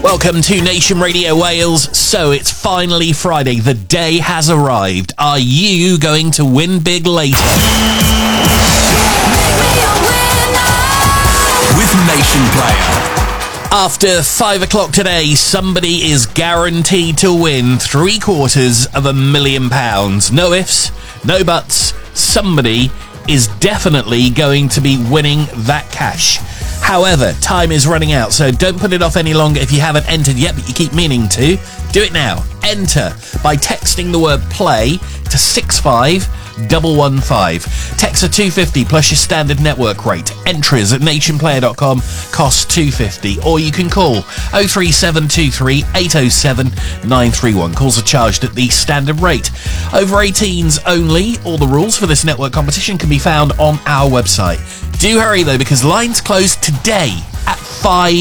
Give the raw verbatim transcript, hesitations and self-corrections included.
Welcome to Nation Radio Wales. So it's finally Friday. The day has arrived. Are you going to win big later? With Nation Player. After five o'clock today, somebody is guaranteed to win three quarters of a million pounds. No ifs, no buts. Somebody is definitely going to be winning that cash. However, time is running out, so don't put it off any longer if you haven't entered yet, but you keep meaning to. Do it now. Enter by texting the word play to six five one one five. Text a two fifty plus your standard network rate. Entries at nation player dot com cost two fifty, or you can call oh three seven two three eight oh seven nine three one. Calls are charged at the standard rate. Over eighteens only. All the rules for this network competition can be found on our website. Do hurry though, because lines close today at five